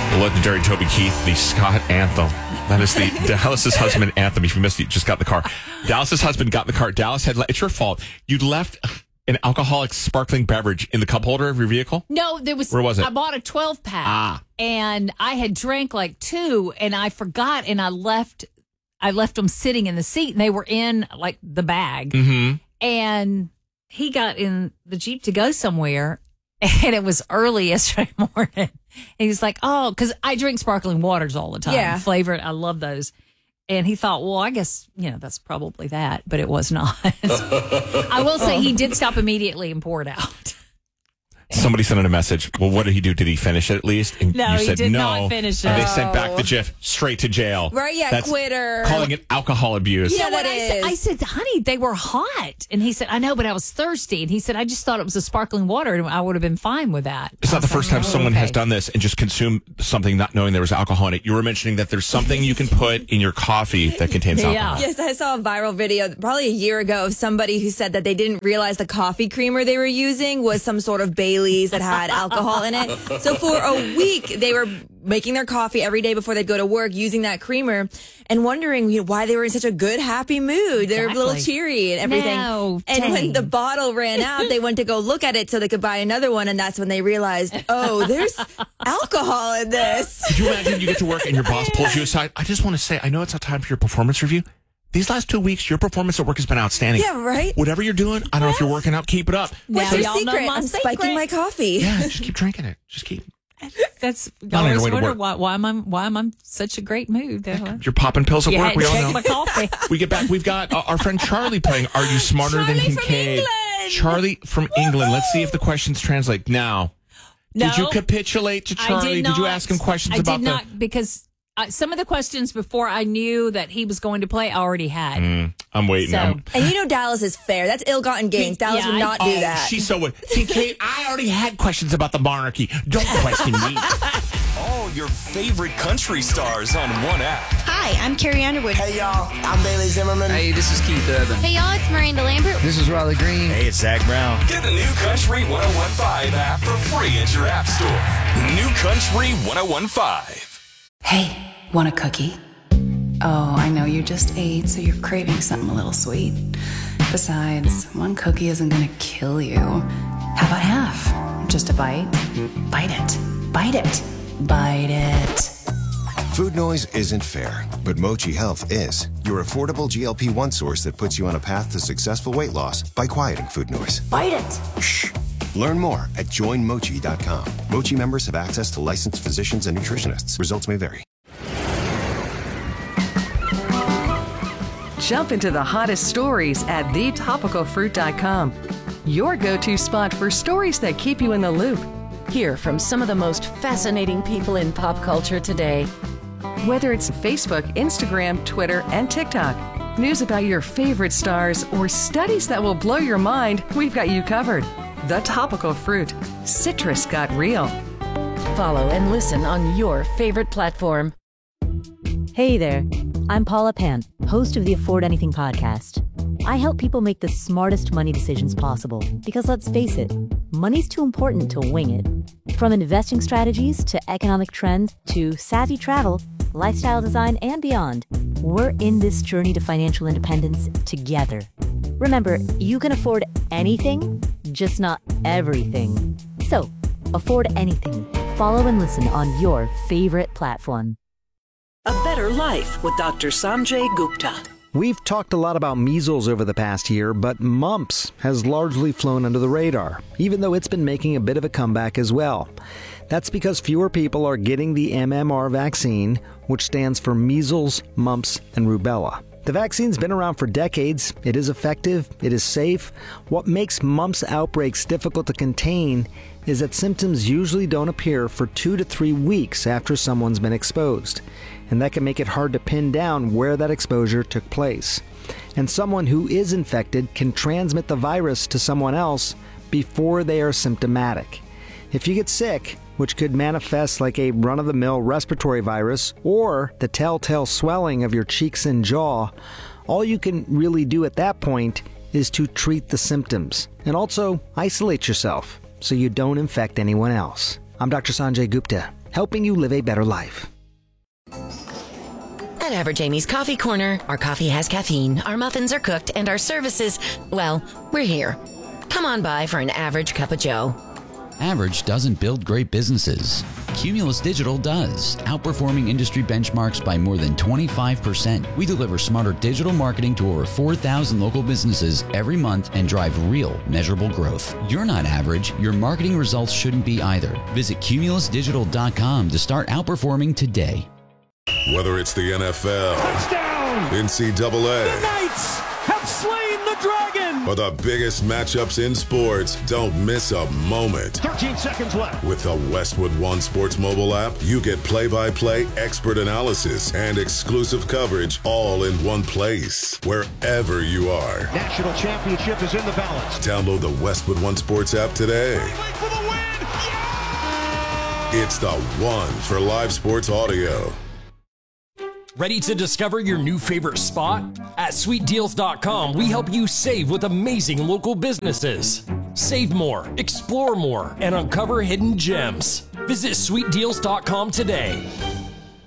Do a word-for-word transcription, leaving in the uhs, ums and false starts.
The legendary Toby Keith, the Scott anthem. That is the Dallas's husband anthem. If you missed it, you just got in the car. Dallas's husband got in the car. Dallas had, it's your fault. You left an alcoholic sparkling beverage in the cup holder of your vehicle? No, there was. Where was it? I bought a twelve pack. Ah. And I had drank like two, and I forgot, and I left. I left them sitting in the seat, and they were in like the bag. Mm-hmm. And he got in the Jeep to go somewhere, and it was early yesterday morning. And he's like, "Oh, because I drink sparkling waters all the time, Yeah. flavored. I love those." And he thought, well, I guess, you know, that's probably that, but it was not. I will say he did stop immediately and pour it out. Somebody sent in a message. Well, what did he do? Did he finish it at least? And No, you he said did no. not finish And it. they sent back the GIF straight to jail. Right, yeah, That's quitter. Calling it alcohol abuse. Yeah, Yeah, that what I said, is. I said, honey, they were hot. And he said, I know, but I was thirsty. And he said, I just thought it was a sparkling water, and I would have been fine with that. It's not the first time Oh, someone okay. has done this and just consumed something not knowing there was alcohol in it. You were mentioning that there's something you can put in your coffee that contains Yeah. alcohol. Yes, I saw a viral video probably a year ago of somebody who said that they didn't realize the coffee creamer they were using was some sort of Bailey's that had alcohol in it. So for a week, they were making their coffee every day before they'd go to work using that creamer and wondering, you know, why they were in such a good, happy mood. They were a little Exactly. cheery and everything. No, and when dang. the bottle ran out, they went to go look at it so they could buy another one. And that's when they realized, oh, there's alcohol in this. Could you imagine you get to work and your boss pulls you aside? I just want to say, I know it's not time for your performance review. These last two weeks, your performance at work has been outstanding. Yeah, right? Whatever you're doing, I don't know if you're working out, keep it up. What's Now your y'all know secret? my I'm spiking secret. my coffee. Yeah, just keep drinking it. Just keep. That's, I Not on your always way to wonder work. why, why am I, why am I in such a great mood? You're popping pills at You work. had We to all take know. my coffee. We get back. We've got uh, our friend Charlie playing Are You Smarter Than Charlie from Kincaid? England. Charlie from England. Let's see if the questions translate. Now, did you No. capitulate to I Charlie? did, you not. ask him questions I about did the... not, because uh, some of the questions before I knew that he was going to play, I already had. Mm, I'm waiting. So- I'm- And you know Dallas is fair. That's ill-gotten gains. Dallas Yeah, would I- not do Oh, that. she's so what? Kincaid, I already had questions about the monarchy. Don't question me. All your favorite country stars on one app. Hi, I'm Carrie Underwood. Hey y'all, I'm Bailey Zimmerman. Hey, this is Keith Urban. Hey, y'all, it's Miranda Lambert. This is Riley Green. Hey, it's Zach Brown. Get the new Country ten fifteen app for free at your app store. New Country ten fifteen. Hey, want a cookie? Oh, I know you just ate, so you're craving something a little sweet. Besides, one cookie isn't gonna kill you. How about half? Just a bite? Bite it. Bite it. Bite it. Food noise isn't fair, but Mochi Health is. Your affordable G L P one source that puts you on a path to successful weight loss by quieting food noise. Bite it. Shh. Learn more at join mochi dot com. Mochi members have access to licensed physicians and nutritionists. Results may vary. Jump into the hottest stories at the topical fruit dot com. Your go-to spot for stories that keep you in the loop. Hear from some of the most fascinating people in pop culture today. Whether it's Facebook, Instagram, Twitter, and TikTok, news about your favorite stars, or studies that will blow your mind, we've got you covered. The Topical Fruit. Citrus got real. Follow and listen on your favorite platform. Hey there, I'm Paula Pant, host of the Afford Anything podcast. I help people make the smartest money decisions possible because let's face it, money's too important to wing it. From investing strategies to economic trends to savvy travel, lifestyle design, and beyond, we're in this journey to financial independence together. Remember, you can afford anything, just not everything. So, afford anything. Follow and listen on your favorite platform. A Better Life with Doctor Sanjay Gupta. We've talked a lot about measles over the past year, but mumps has largely flown under the radar, even though it's been making a bit of a comeback as well. That's because fewer people are getting the M M R vaccine, which stands for measles, mumps, and rubella. The vaccine's been around for decades. It is effective. It is safe. What makes mumps outbreaks difficult to contain is that symptoms usually don't appear for two to three weeks after someone's been exposed. And that can make it hard to pin down where that exposure took place. And someone who is infected can transmit the virus to someone else before they are symptomatic. If you get sick, which could manifest like a run-of-the-mill respiratory virus or the telltale swelling of your cheeks and jaw, all you can really do at that point is to treat the symptoms and also isolate yourself so you don't infect anyone else. I'm Doctor Sanjay Gupta. helping you live a better life. At Average Amy's Coffee Corner, our coffee has caffeine, our muffins are cooked, and our services, well, we're here. Come on by for an average cup of joe. Average doesn't build great businesses. Cumulus Digital does, outperforming industry benchmarks by more than twenty-five percent. We deliver smarter digital marketing to over four thousand local businesses every month and drive real, measurable growth. You're not average. Your marketing results shouldn't be either. Visit cumulus digital dot com to start outperforming today. Whether it's the N F L, touchdown, N C double A, the Knights have slain the dragon, or the biggest matchups in sports, don't miss a moment. thirteen seconds left. With the Westwood One Sports mobile app, you get play-by-play expert analysis and exclusive coverage all in one place, wherever you are. National championship is in the balance. Download the Westwood One Sports app today. For the win. Yeah! It's the one for live sports audio. Ready to discover your new favorite spot? At sweet deals dot com, we help you save with amazing local businesses. Save more, explore more, and uncover hidden gems. Visit sweet deals dot com today.